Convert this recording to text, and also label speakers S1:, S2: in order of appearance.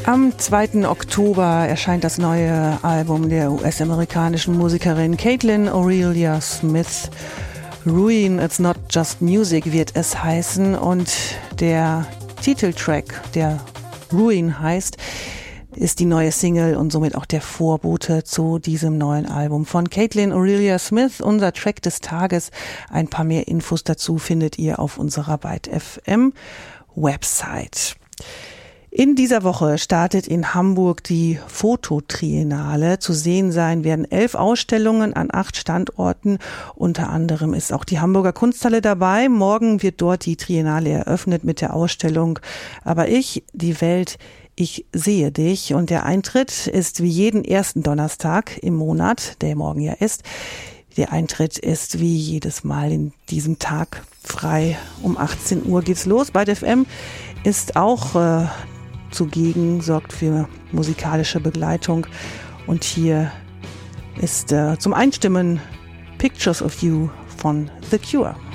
S1: Am 2. Oktober erscheint das neue Album der US-amerikanischen Musikerin Caitlin Aurelia Smith. Ruin, It's Not Just Music wird es heißen, und der Titeltrack, der Ruin heißt, ist die neue Single und somit auch der Vorbote zu diesem neuen Album von Caitlin Aurelia Smith, unser Track des Tages. Ein paar mehr Infos dazu findet ihr auf unserer Byte FM Website. In dieser Woche startet in Hamburg die Fototriennale. Zu sehen sein werden 11 Ausstellungen an 8 Standorten. Unter anderem ist auch die Hamburger Kunsthalle dabei. Morgen wird dort die Triennale eröffnet mit der Ausstellung Aber ich, die Welt, ich sehe dich. Und der Eintritt ist wie jeden ersten Donnerstag im Monat, der morgen ja ist. Der Eintritt ist wie jedes Mal in diesem Tag frei. Um 18 Uhr geht's los. Byte FM ist auch zugegen, sorgt für musikalische Begleitung. Und hier ist zum Einstimmen Pictures of You von The Cure.